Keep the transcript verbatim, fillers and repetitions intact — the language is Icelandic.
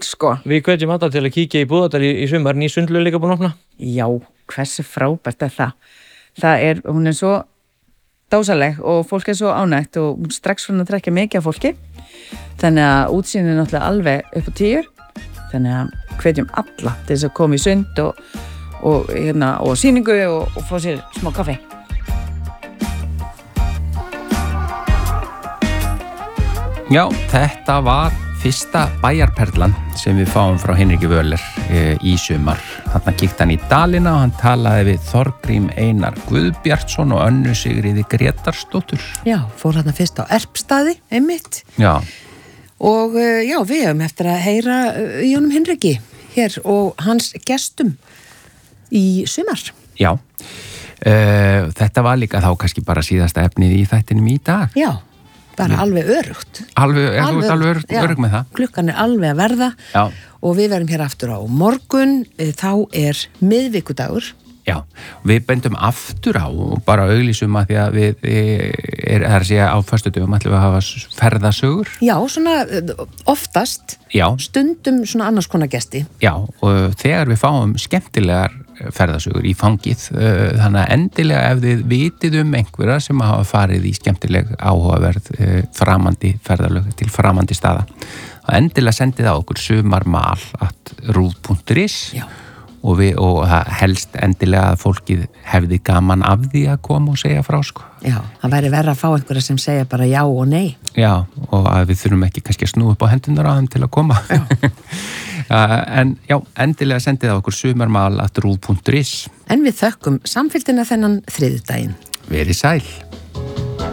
sko. Við hvetjum alla til að kíkja í Búðardal í, í sumar, ný sundlaug líka búin að opna. Já, hversu frábært er það? Það er, hún er svo dásaleg og fólk er svo ánægt og strax svona að trekja mikið af fólki. Þannig að útsýnin er náttúrulega alveg upp á tíu. Þannig að hvetjum alla til þess að koma í sund og, og, hérna, og sýningu og, og fá sér smá kaffi. Já, þetta var fyrsta bæjarperlan sem við fáum frá Hinriki Völler e, í sumar. Þarna kíkti hann í dalina og hann talaði við Þorgrím Einar Guðbjartsson og Önnu Sigríði Grétarsdóttur. Já, fór hann fyrst á Erpstaði, einmitt. Já. Og já, við höfum eftir að heyra í honum Hinriki hér og hans gestum í sumar. Já, uh, þetta var líka þá kannski bara síðasta efnið í þættinum í dag. Já. Bara alveg örugt. Alveg, alveg, alveg örugg, örugg með það. Klukkan er alveg að verða. Já. Og við verðum hér aftur á morgun. Þá er miðvikudagur. Já, við bendum aftur á og bara auglýsum að því að við er, er að segja á föstudöfum ætlum við að hafa ferðasögur. Já, svona oftast. Já. Stundum svona annars konar gesti. Já, og þegar við fáum skemmtilegar ferðasögur í fangið, þannig að endilega ef þið vitið um einhverja sem hafa farið í skemmtileg áhugaverð framandi ferðalög til framandi staða, þá endilega sendið á okkur sumarmal at ruv punktur is. Já. Og, við, og það helst endilega að fólkið hefði gaman af því að koma og segja frá sko. Já, það væri verið að fá einhverja sem segja bara já og nei. Já, og að við þurfum ekki kannski að snúa upp á hendunar á þeim til að koma. Já. En já, endilega sendið á okkur sumarmal at ruv punktur is. En við þökkum samfylgdina þennan þriðjudaginn. Verið sæl.